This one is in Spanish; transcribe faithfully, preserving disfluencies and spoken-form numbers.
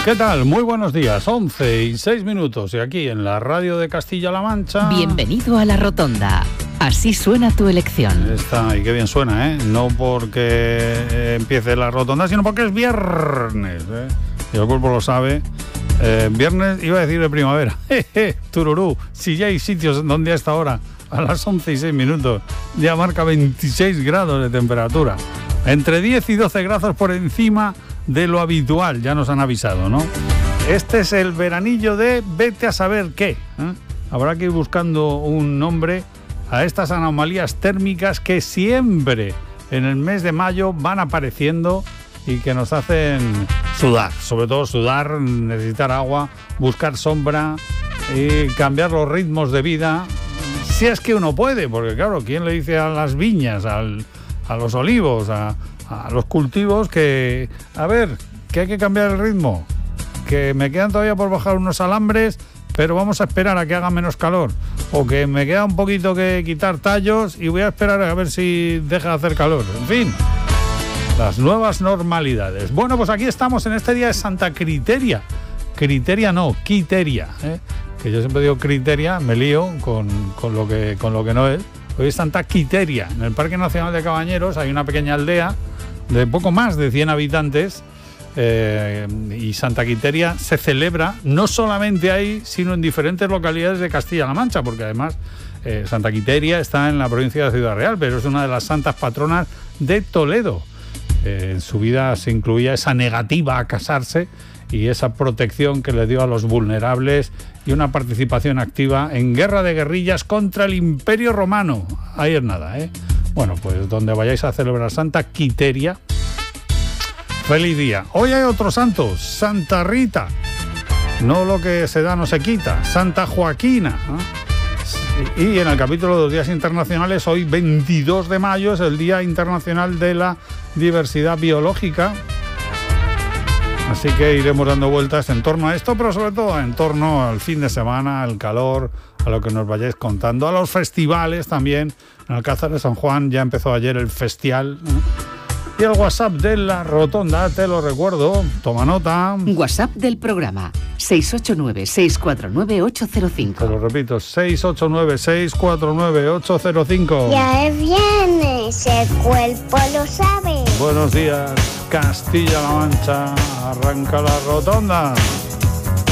¿Qué tal? Muy buenos días, once y seis minutos y aquí en la radio de Castilla-La Mancha. Bienvenido a La Rotonda. Así suena tu elección. Está, y qué bien suena, ¿eh? No porque empiece la rotonda, sino porque es viernes, ¿eh? Y el cuerpo lo sabe. Eh, viernes, iba a decir de primavera. Jeje, tururú. Si ya hay sitios donde a esta hora, a las once y seis minutos, ya marca veintiséis grados de temperatura. Entre diez y doce grados por encima de lo habitual, ya nos han avisado, ¿no? Este es el veranillo de vete a saber qué, ¿eh? Habrá que ir buscando un nombre a estas anomalías térmicas que siempre en el mes de mayo van apareciendo y que nos hacen sudar, sobre todo sudar, necesitar agua, buscar sombra y cambiar los ritmos de vida, si es que uno puede, porque claro, ¿quién le dice a las viñas, al, a los olivos, a, a los cultivos que, a ver, que hay que cambiar el ritmo, que me quedan todavía por bajar unos alambres, pero vamos a esperar a que haga menos calor, o que me queda un poquito que quitar tallos y voy a esperar a ver si deja de hacer calor? En fin, las nuevas normalidades. Bueno, pues aquí estamos en este día de Santa Criteria. Criteria no, Quiteria, ¿eh? Que yo siempre digo Criteria, me lío con, con, lo que, con lo que no es. Hoy es Santa Quiteria. En el Parque Nacional de Cabañeros hay una pequeña aldea de poco más de cien habitantes. Eh, y Santa Quiteria se celebra no solamente ahí, sino en diferentes localidades de Castilla-La Mancha, porque además eh, Santa Quiteria está en la provincia de Ciudad Real, pero es una de las santas patronas de Toledo. Eh, en su vida se incluía esa negativa a casarse y esa protección que le dio a los vulnerables y una participación activa en guerra de guerrillas contra el Imperio Romano. Ahí es nada, ¿eh? Bueno, pues donde vayáis a celebrar Santa Quiteria, feliz día. Hoy hay otro santo, Santa Rita. No lo que se da no se quita. Santa Joaquina, ¿eh? Y en el capítulo de los días internacionales, hoy veintidós de mayo es el Día Internacional de la Diversidad Biológica. Así que iremos dando vueltas en torno a esto, pero sobre todo en torno al fin de semana, al calor, a lo que nos vayáis contando, a los festivales también. En Alcázar de San Juan ya empezó ayer el festival, ¿eh? Y el WhatsApp de La Rotonda, te lo recuerdo, toma nota. WhatsApp del programa, seis ocho nueve, seis cuatro nueve, ocho cero cinco. Te lo repito, seis ocho nueve, seis cuatro nueve, ocho cero cinco. Ya es viernes, el cuerpo lo sabe. Buenos días, Castilla-La Mancha, arranca La Rotonda.